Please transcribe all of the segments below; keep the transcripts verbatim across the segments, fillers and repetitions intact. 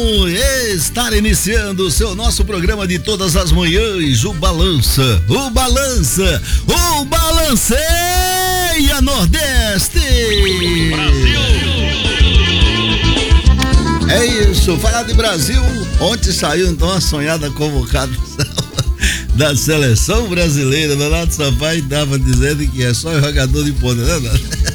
estar iniciando o seu nosso programa de todas as manhãs, o Balança, o Balança, o Balanceia Nordeste. Brasil! É isso, falar de Brasil, ontem saiu então a sonhada convocação da seleção brasileira. Donato Sampaio estava dizendo que é só jogador de ponta, né?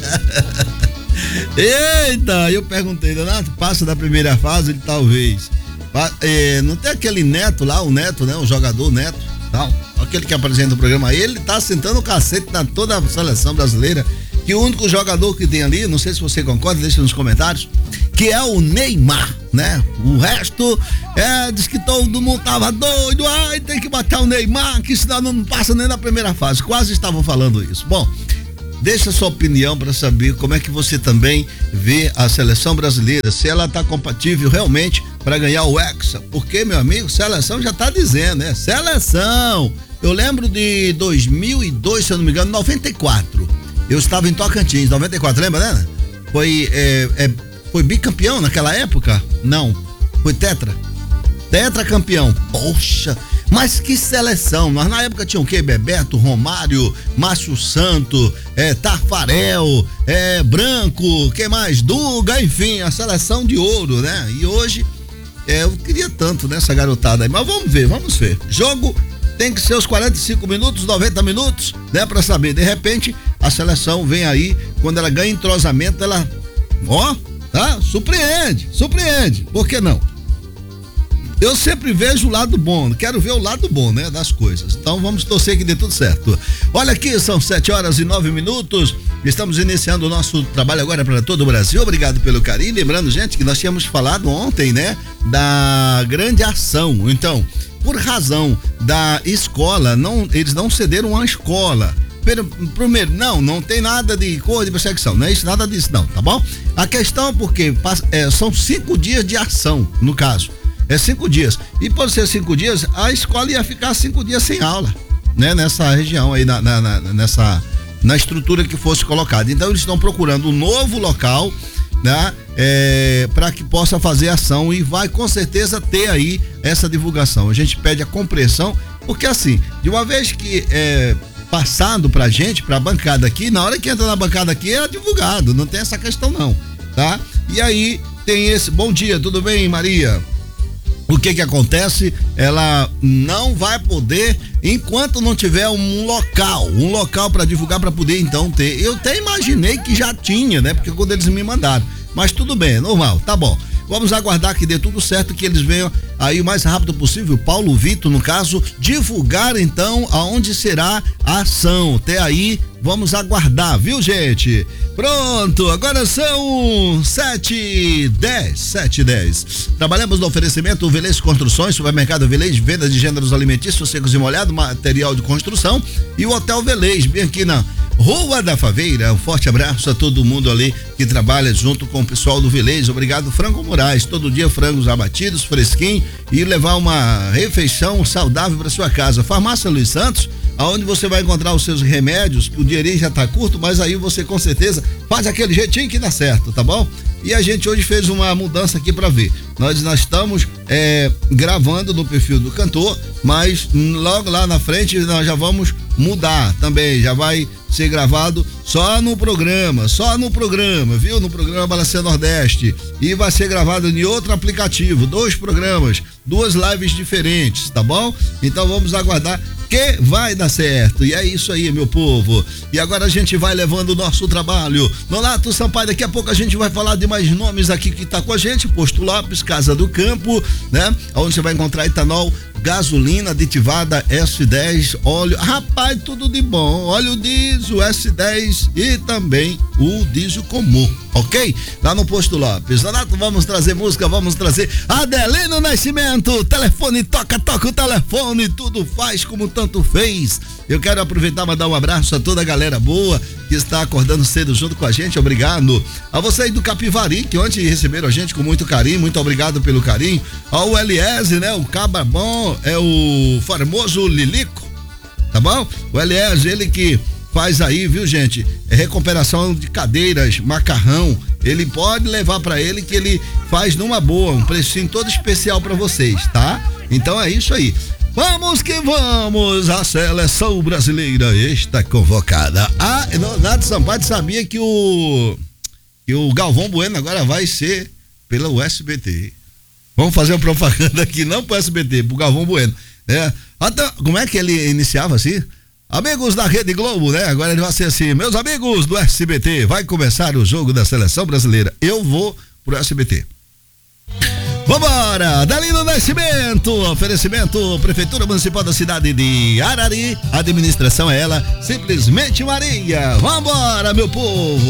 Eita, eu perguntei, Donato, passa da primeira fase, ele talvez. É, não tem aquele Neto lá, o Neto, né? O jogador Neto, não, aquele que apresenta o programa, ele tá sentando o cacete na toda a seleção brasileira, que o único jogador que tem ali, não sei se você concorda, deixa nos comentários, que é o Neymar, né? O resto, é, diz que todo mundo tava doido, ai, tem que bater o Neymar, que senão não passa nem na primeira fase, quase estavam falando isso. Bom, deixa a sua opinião para saber como é que você também vê a seleção brasileira, se ela tá compatível realmente para ganhar o Hexa, porque, meu amigo, seleção já tá dizendo, né? Seleção! Eu lembro de dois mil e dois, se eu não me engano, noventa e quatro. Eu estava em Tocantins, noventa e quatro, lembra, né? Foi, é, é, foi bicampeão naquela época? Não. Foi tetra. Tetra campeão. Poxa, mas que seleção. Nós na época tinha o quê? Bebeto, Romário, Márcio Santo, é, Tafarel, é, Branco, quem mais? Duga, enfim, a seleção de ouro, né? E hoje, é, eu queria tanto nessa garotada aí, mas vamos ver, vamos ver. Jogo tem que ser os quarenta e cinco minutos, noventa minutos, né? Pra saber, de repente, a seleção vem aí, quando ela ganha entrosamento, ela, ó, tá? Surpreende, surpreende, por que não? Eu sempre vejo o lado bom, quero ver o lado bom, né, das coisas. Então vamos torcer que dê tudo certo. Olha aqui, são sete horas e nove minutos, estamos iniciando o nosso trabalho agora para todo o Brasil. Obrigado pelo carinho. Lembrando, gente, que nós tínhamos falado ontem, né, da grande ação. Então, por razão da escola, não, eles não cederam à escola. Primeiro, não, não tem nada de cor de perseguição, não é isso, nada disso não, tá bom? A questão é porque é, são cinco dias de ação, no caso. É cinco dias. E por ser cinco dias, a escola ia ficar cinco dias sem aula, né? Nessa região aí, na, na, na, nessa, na estrutura que fosse colocada. Então eles estão procurando um novo local, né? É, para que possa fazer ação e vai com certeza ter aí essa divulgação. A gente pede a compreensão, porque assim, de uma vez que é passado pra gente, pra bancada aqui, na hora que entra na bancada aqui é divulgado, não tem essa questão não, tá? E aí tem esse, bom dia, tudo bem, Maria? O que que acontece? Ela não vai poder, enquanto não tiver um local, um local para divulgar, para poder então ter. Eu até imaginei que já tinha, né? Porque quando eles me mandaram, mas tudo bem, é normal, tá bom. Vamos aguardar que dê tudo certo, que eles venham aí o mais rápido possível, Paulo Vitor, no caso, divulgar então aonde será a ação. Até aí, vamos aguardar, viu, gente? Pronto, agora são sete e dez, sete e dez. Trabalhamos no oferecimento Velez Construções, supermercado Velez, venda de gêneros alimentícios, secos e molhados, material de construção, e o Hotel Velez, bem aqui na Rua da Faveira. Um forte abraço a todo mundo ali que trabalha junto com o pessoal do Velez. Obrigado, Franco Moraes. Todo dia frangos abatidos, fresquinho, e levar uma refeição saudável para sua casa. Farmácia Luiz Santos, aonde você vai encontrar os seus remédios, que o dinheirinho já tá curto, mas aí você com certeza faz aquele jeitinho que dá certo, tá bom? E a gente hoje fez uma mudança aqui para ver. Nós, nós estamos é, gravando no perfil do cantor, mas logo lá na frente nós já vamos mudar também, já vai ser gravado só no programa, só no programa, viu? No programa Balanceia Nordeste. E vai ser gravado em outro aplicativo, dois programas, duas lives diferentes, tá bom? Então vamos aguardar que vai dar certo. E é isso aí, meu povo. E agora a gente vai levando o nosso trabalho. Donato Sampaio, daqui a pouco a gente vai falar de mais nomes aqui que tá com a gente. Posto Lopes, Casa do Campo, né? Onde você vai encontrar etanol, gasolina aditivada S dez, óleo, rapaz, tudo de bom, óleo diesel S dez e também o diesel comum, ok? Lá no Posto Lopes. Donato, vamos trazer música, vamos trazer Adelino Nascimento, telefone, toca, toca o telefone, tudo faz como tanto fez. Eu quero aproveitar e mandar um abraço a toda a galera boa que está acordando cedo junto com a gente, obrigado. A você aí do Capivari, que ontem receberam a gente com muito carinho, muito obrigado pelo carinho. Ao Eliese, né, o Caba Bom, é o famoso Lilico, tá bom? O Eliese, ele que faz aí, viu, gente? É recuperação de cadeiras, macarrão. Ele pode levar pra ele que ele faz numa boa, um precinho todo especial pra vocês, tá? Então é isso aí. Vamos que vamos, a seleção brasileira está convocada. Ah, Nath Sampaio sabia que o que o Galvão Bueno agora vai ser pela U S B T. Vamos fazer uma propaganda aqui, não pro S B T, pro Galvão Bueno, né? Até, como é que ele iniciava assim? Amigos da Rede Globo, né? Agora ele vai ser assim, meus amigos do S B T, vai começar o jogo da seleção brasileira. Eu vou pro S B T. Vambora, Dalino Nascimento, oferecimento Prefeitura Municipal da cidade de Arari, administração é ela, simplesmente Maria. Vambora, meu povo.